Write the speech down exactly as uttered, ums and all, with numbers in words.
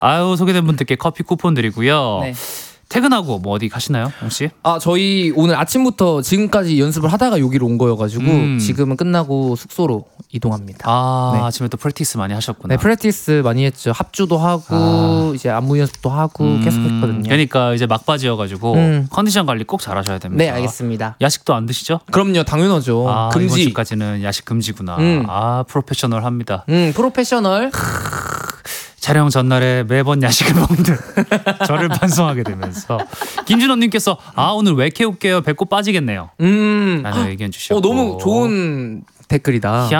아유, 소개된 분들께 커피 쿠폰 드리고요. 네. 퇴근하고 뭐 어디 가시나요, 혹시? 아, 저희 오늘 아침부터 지금까지 연습을 하다가 여기로 온 거여가지고 음. 지금은 끝나고 숙소로 이동합니다. 아, 네. 아침에 또 프랙티스 많이 하셨구나. 네, 프랙티스 많이 했죠. 합주도 하고 아. 이제 안무 연습도 하고 음, 계속 했거든요. 그러니까 이제 막바지여가지고 음. 컨디션 관리 꼭 잘하셔야 됩니다. 네, 알겠습니다. 야식도 안 드시죠? 그럼요, 당연하죠. 아, 이번 금지. 주까지는 야식 금지구나. 음. 아, 프로페셔널합니다. 음, 프로페셔널. 촬영 전날에 매번 야식을 먹는 저를 반성하게 되면서 김준호님께서 아, 오늘 왜 이렇게 웃겨요? 배꼽 빠지겠네요. 음, 라는 의견 주셨고. 어, 너무 좋은 댓글이다.